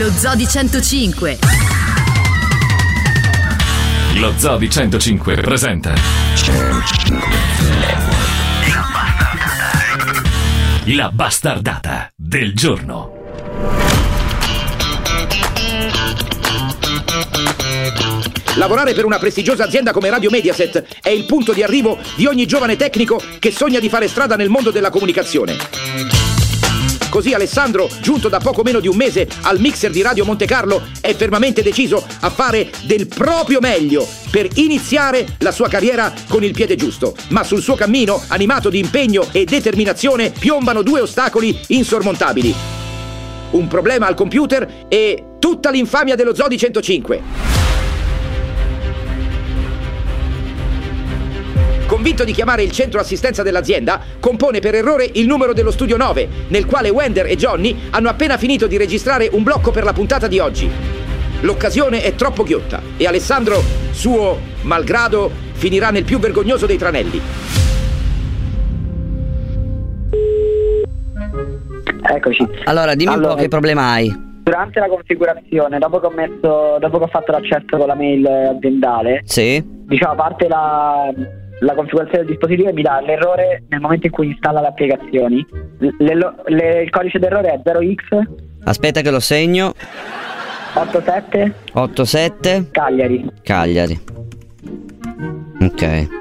Lo Zoo di 105. Lo Zoo di 105 presenta La bastardata del giorno. Lavorare per una prestigiosa azienda come Radio Mediaset è il punto di arrivo di ogni giovane tecnico che sogna di fare strada nel mondo della comunicazione. Così Alessandro, giunto da poco meno di un mese al mixer di Radio Montecarlo, è fermamente deciso a fare del proprio meglio per iniziare la sua carriera con il piede giusto. Ma sul suo cammino, animato di impegno e determinazione, piombano due ostacoli insormontabili: un problema al computer e tutta l'infamia dello Zoo di 105. Convinto di chiamare il centro assistenza dell'azienda, compone per errore il numero dello studio 9, nel quale Wender e Johnny hanno appena finito di registrare un blocco per la puntata di oggi. L'occasione è troppo ghiotta e Alessandro, suo malgrado, finirà nel più vergognoso dei tranelli. Eccoci. Allora, dimmi un po' che problema hai. Durante la configurazione, dopo che ho fatto l'accesso con la mail aziendale, sì, diciamo, a parte la configurazione del dispositivo, mi dà l'errore nel momento in cui installa le applicazioni. Il codice d'errore è 0x. Aspetta che lo segno. 87 Cagliari. Ok.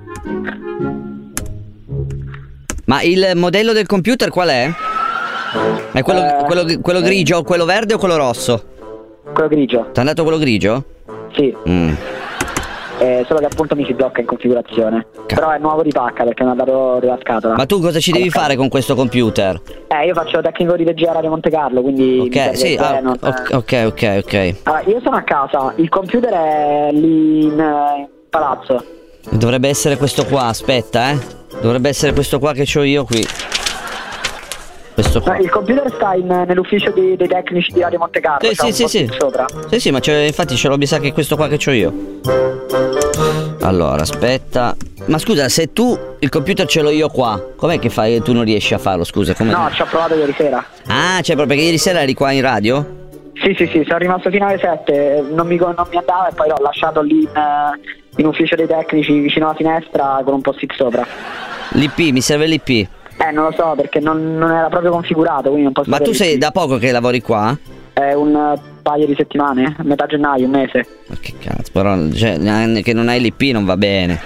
Ma il modello del computer qual è? È quello grigio, quello verde o quello rosso? Quello grigio. Ti è andato quello grigio? Sì. Solo che appunto mi si blocca in configurazione. Però è nuovo di pacca perché mi ha dato della scatola. Ma tu cosa ci devi fare con questo computer? Io faccio tecnico di regia Radio Montecarlo, quindi ok, sì, ok. Allora, io sono a casa, il computer è lì in palazzo. Dovrebbe essere questo qua, aspetta, dovrebbe essere questo qua che c'ho io qui. Questo qua. Il computer sta nell'ufficio dei tecnici di Radio Montecarlo. Sì. Sopra. Sì, ma infatti ce l'ho, mi sa che è questo qua che c'ho io. Allora, aspetta. Ma scusa, se tu il computer ce l'ho io qua, com'è che fai? Tu non riesci a farlo, scusa? No, ci ho provato ieri sera. Ah, cioè proprio che ieri sera eri qua in radio? Sì, sono rimasto fino alle 7, non mi andava e poi l'ho lasciato lì in ufficio dei tecnici vicino alla finestra con un post-it sopra. L'IP, mi serve l'IP. Non lo so perché non era proprio configurato, quindi non posso. Ma tu sei da poco che lavori qua? È un paio di settimane, metà gennaio, un mese. Ma che cazzo, però che non hai l'IP non va bene.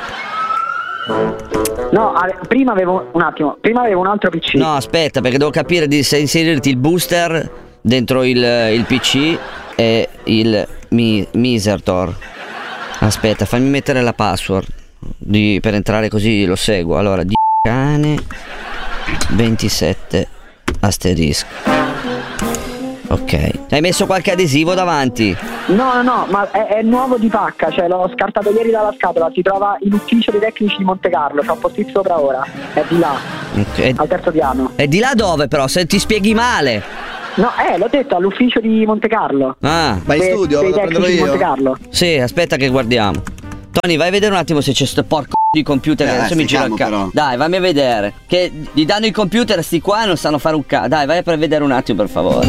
No, prima avevo un altro PC. No, aspetta, perché devo capire se inserirti il booster dentro il PC e il Misertor. Aspetta, fammi mettere la password per entrare, così lo seguo. Allora, cane 27 asterisco. Ok. Hai messo qualche adesivo davanti? No, ma è nuovo di pacca, cioè l'ho scartato ieri dalla scatola, si trova in ufficio dei tecnici di Montecarlo, c'ho un post-it sopra ora, è di là, okay. Al terzo piano. È di là dove però? Se ti spieghi male. No, l'ho detto, all'ufficio di Montecarlo. Ah, vai in studio, dei lo prendo tecnici io. di Montecarlo. Sì, aspetta che guardiamo. Tony, vai a vedere un attimo se c'è sto porco di computer che adesso mi gira il cazzo. Dai, fammi a vedere. Che gli danno il computer sti qua e non sanno fare un cazzo. Dai, vai a vedere un attimo, per favore.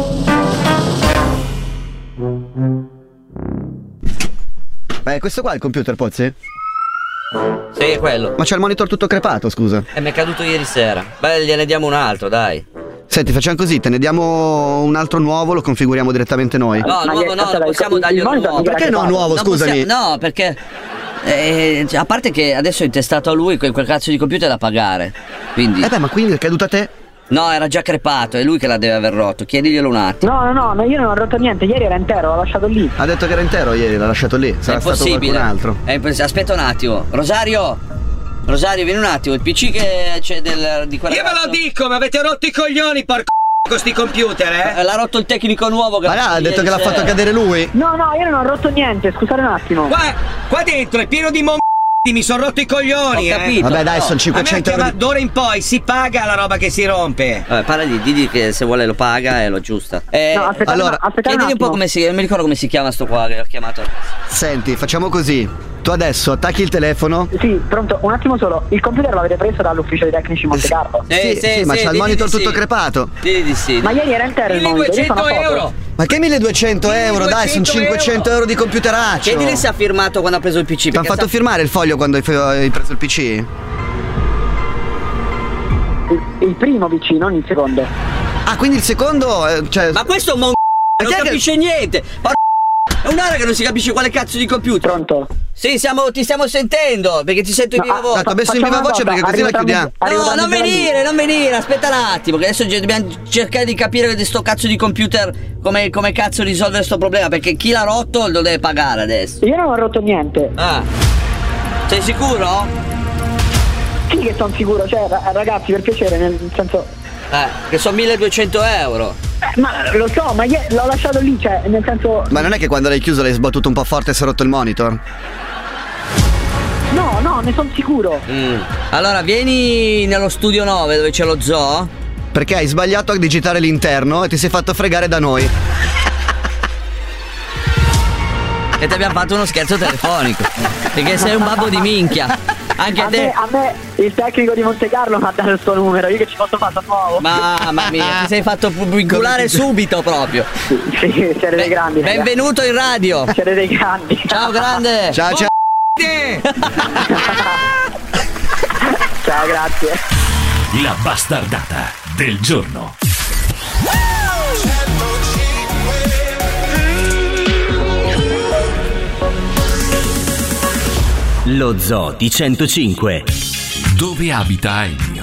Questo qua è il computer, Pozzi? Sì, è quello. Ma c'è il monitor tutto crepato, scusa. Mi è caduto ieri sera. Beh, gliene diamo un altro, dai. Senti, facciamo così, te ne diamo un altro nuovo, lo configuriamo direttamente noi. No, nuovo no, non possiamo dargli un nuovo. Perché no, nuovo, scusami? No, perché a parte che adesso è intestato a lui quel cazzo di computer da pagare. Quindi. Ma quindi è caduto a te? No, era già crepato, è lui che la deve aver rotto. Chiediglielo un attimo. No, io non ho rotto niente, ieri era intero, l'ho lasciato lì. Ha detto che era intero ieri, l'ha lasciato lì. Sarà stato qualcun altro. Aspetta un attimo. Rosario, vieni un attimo, il PC che c'è di quella. Io ve lo dico, mi avete rotto i coglioni, porco con sti computer, L'ha rotto il tecnico nuovo che ha detto che l'ha fatto cadere lui. No, io non ho rotto niente, scusate un attimo. Qua dentro è pieno di mi sono rotto i coglioni. Ho capito. Vabbè, dai, sono 500 euro. D'ora in poi si paga la roba che si rompe. Parla digli che se vuole lo paga e lo aggiusta. Allora, chiedili un po' come si. Non mi ricordo come si chiama sto qua che ho chiamato. Senti, facciamo così. Tu adesso attacchi il telefono. Sì, pronto, un attimo solo. Il computer l'avete preso dall'ufficio dei tecnici Monte Carlo? Sì, ma c'ha il monitor tutto crepato. Sì. Ma ieri era intero il monitor. 1200 euro. Ma che 1200 euro? Dai, sono 500 euro di computeraccio. Chiedili se ha firmato quando ha preso il PC. Ti hanno fatto firmare il foglio quando hai preso il PC? Il primo PC, non il secondo. Ah, quindi il secondo, cioè... Ma questo è un non capisce niente. È un'ora che non si capisce quale cazzo di computer. Pronto? Sì, ti stiamo sentendo, perché ti sento in viva voce. Ho messo in viva voce perché così la chiudiamo. No, non venire, aspetta un attimo, che adesso dobbiamo cercare di capire di sto cazzo di computer come cazzo risolvere sto problema, perché chi l'ha rotto lo deve pagare adesso. Io non ho rotto niente. Ah. Sei sicuro? Sì che sono sicuro, cioè ragazzi, per piacere, nel senso... Che sono 1200 euro. Ma lo so, ma l'ho lasciato lì, cioè, nel senso... Ma non è che quando l'hai chiuso l'hai sbattuto un po' forte e si è rotto il monitor? No, ne sono sicuro. Allora, vieni nello studio 9 dove c'è lo zoo. Perché hai sbagliato a digitare l'interno e ti sei fatto fregare da noi. E ti abbiamo fatto uno scherzo telefonico. Perché sei un babbo di minchia. Anche a me il tecnico di Monte Carlo mi ha dato il suo numero, io che ci posso fare nuovo. Mamma mia, ti sei fatto vincolare subito proprio. Sì, siete dei grandi. Benvenuto in radio. Siete dei grandi. Ciao grande. Ciao. Ciao, grazie. La bastardata del giorno. Lo Zoo di 105. Dove abita Ennio?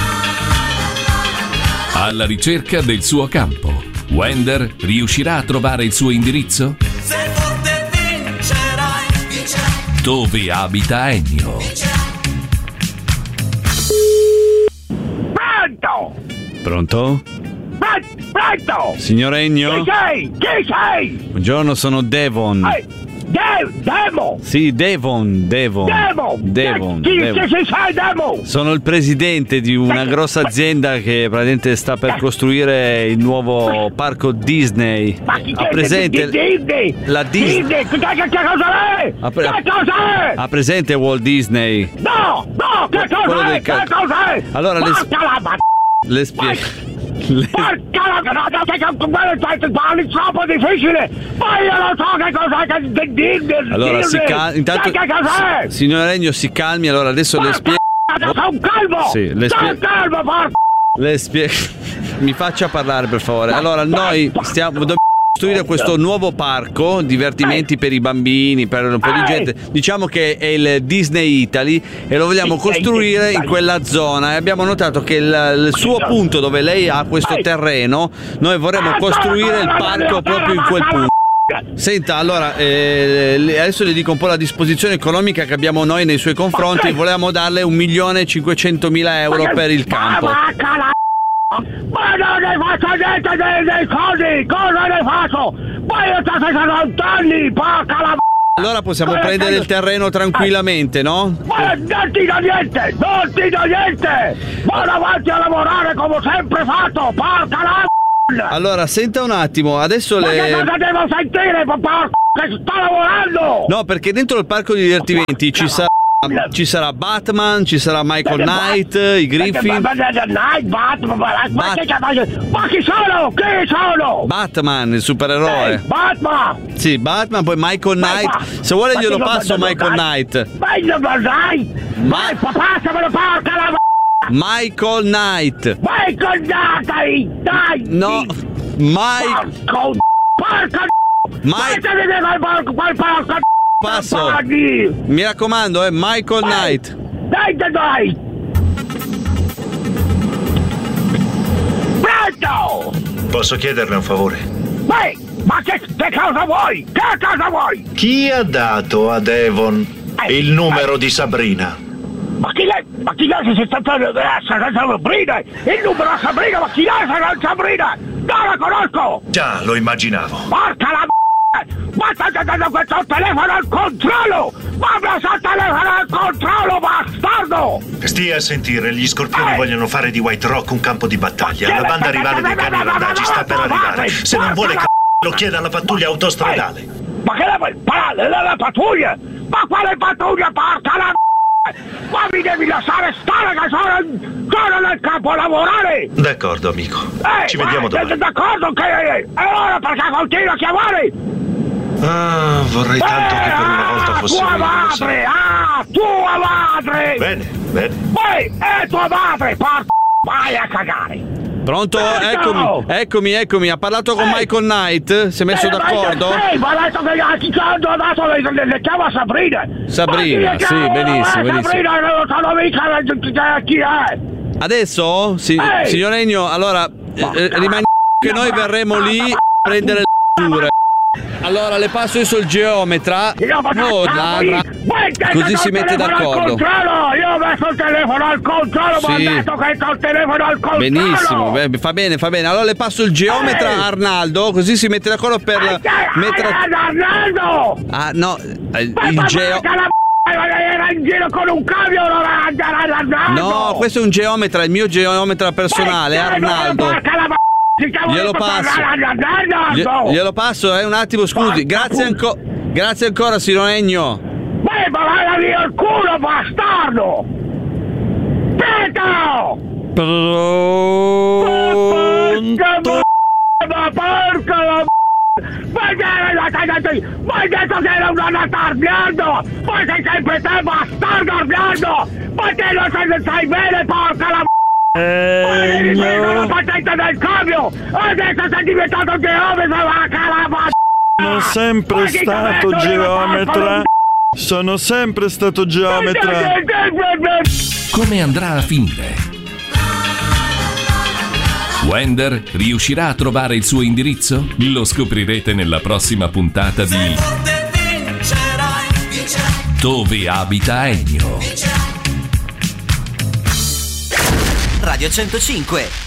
Alla ricerca del suo campo. Wender riuscirà a trovare il suo indirizzo? Se forte vincerai. Dove abita Ennio? Pronto? Pronto? Signor Ennio? Chi sei? Buongiorno, sono Devon. Demo? Sì, Devon. Chi sei, Demo? Sono il presidente di una grossa azienda che praticamente sta per costruire il nuovo parco Disney. Ma chi Ha presente Disney? la Disney? Che cosa è? Che cosa è? Ha presente Walt Disney? No, che cosa è? Che cosa è? Allora le spiego. Porca la parli troppo difficile! Ma io non so che cos'è Allora intanto che cos'è? Signor Ennio, si calmi, allora adesso le spiego. Sono un calvo! Sì, Sono calvo, porca! Le spiego. Mi faccia parlare per favore. Allora noi dobbiamo costruire questo nuovo parco divertimenti per i bambini, per un po' di gente. Diciamo che è il Disney Italy e lo vogliamo costruire in quella zona e abbiamo notato che il suo punto dove lei ha questo terreno, noi vorremmo costruire il parco proprio in quel punto. Senta, allora adesso le dico un po' la disposizione economica che abbiamo noi nei suoi confronti. Volevamo darle 1.500.000 euro per il campo. Ma non ne faccio niente dei soldi! Cosa ne faccio? Ma io sto 60 anni, porca la Allora possiamo prendere il terreno tranquillamente, no? Ma non ti do niente! Vado avanti a lavorare come ho sempre fatto, porca la Allora, senta un attimo, adesso Ma che cosa devo sentire, porca che sto lavorando? No, perché dentro il parco di divertimenti ci sarà Batman, ci sarà Michael Knight, i Griffin. Ma chi sono? Chi sono? Batman, il supereroe. Batman! Sì, Batman, poi Michael Knight. Se vuole glielo passo Michael Knight. Passamelo, porca la Michael Knight. Michael Knight, dai! No, Porca Passo. Mi raccomando, Michael Knight. Dai! Pronto! Posso chiederle un favore? Ma che cosa vuoi? Che cosa vuoi? Chi ha dato a Devon il numero di Sabrina? Ma chi lei si sta Sabrina? Il numero a Sabrina? Ma chi lei sarà Sabrina? Non la conosco! Già, lo immaginavo. Porca la ma sta dando questo telefono al controllo! Ma sta telefono al controllo, bastardo! Stia a sentire, gli scorpioni vogliono fare di White Rock un campo di battaglia. La banda rivale dei cani randaggi sta per arrivare. Se non vuole lo chieda alla pattuglia autostradale. Ma che la pattuglia? Ma quale pattuglia, porca la ma mi devi lasciare stare che sono nel campo a lavorare! D'accordo, amico. Ci vediamo domani. D'accordo, che e ora perché continua a chiamare? Ah, vorrei tanto che per una volta fosse tua vero, madre! Tua madre! Bene. Poi è tua madre, porca vai a cagare! Pronto? Eccomi. Ha parlato con Michael Knight? Si è messo d'accordo? Sì, ma ha detto che adesso le chiama Sabrina. Sabrina, sì, benissimo. Sabrina, non so mica chi è. Adesso? Signor Ennio, allora, rimani che noi verremo lì a prendere le misure. Allora le passo io sul geometra. Così si mette d'accordo. Io ho messo il telefono al controllo, ma ho detto che il telefono al controllo. Benissimo, fa bene. Allora le passo il geometra a Arnaldo, così si mette d'accordo per mettere. Arnaldo! Ah no, il geo. Era in giro con un camion, no, questo è un geometra, il mio geometra personale, Arnaldo. Glielo passo, un attimo, scusi. Grazie ancora, signor Ennio. Ma vai via il culo, bastardo! Pito! Porca la ma hai detto che era una nata Arnaldo! Poi sei sempre te, bastardo Arnaldo! Ma te lo sai bene, porca la devi prendere la patente del cambio! Adesso sei diventato geometra, vacca la sono sempre stato geometra! Sono sempre stato geometra! Come andrà a finire? Wender riuscirà a trovare il suo indirizzo? Lo scoprirete nella prossima puntata di Dove abita Ennio? Radio 105